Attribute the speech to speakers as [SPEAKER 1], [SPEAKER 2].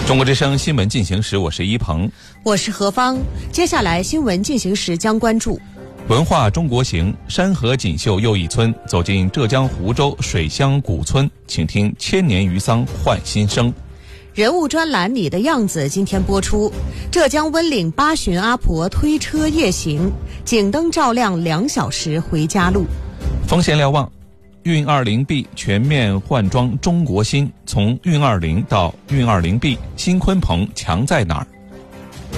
[SPEAKER 1] 中国之声新闻进行时，我是一鹏，
[SPEAKER 2] 我是何芳。接下来新闻进行时将关注
[SPEAKER 1] 文化中国行，山河锦绣又一村，走进浙江湖州水乡古村，请听千年余桑换新生。
[SPEAKER 2] 人物专栏你的样子今天播出。浙江温岭八旬阿婆推车夜行，警灯照亮2小时回家路。
[SPEAKER 1] 风险瞭望，运 20B 全面换装中国新，从运20到运 20B， 新鲲鹏强在哪儿？